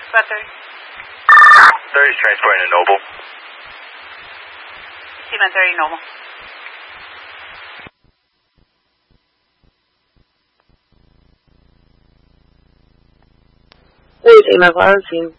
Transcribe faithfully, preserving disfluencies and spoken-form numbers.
About thirty. thirty's transporting to Noble. C-Man thirty, Noble. thirty, C-Man five, team.